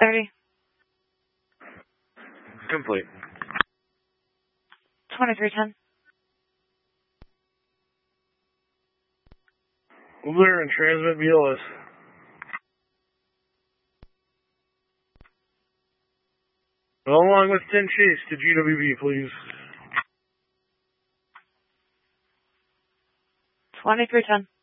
30. Complete. 2310. Clear and transmit BLS. Along with 10 Chase to GWB, please. 2310.